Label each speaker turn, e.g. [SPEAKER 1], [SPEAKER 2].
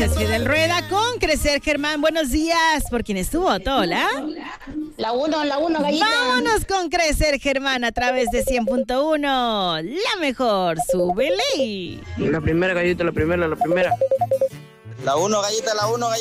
[SPEAKER 1] Fidel Rueda con Crecer, Germán. Buenos días. ¿Por quién estuvo? Hola.
[SPEAKER 2] La uno, gallita.
[SPEAKER 1] Vámonos con Crecer, Germán, a través de 100.1. La mejor, súbele.
[SPEAKER 3] La primera, gallita, la primera.
[SPEAKER 4] La uno, gallita, la uno, gallita.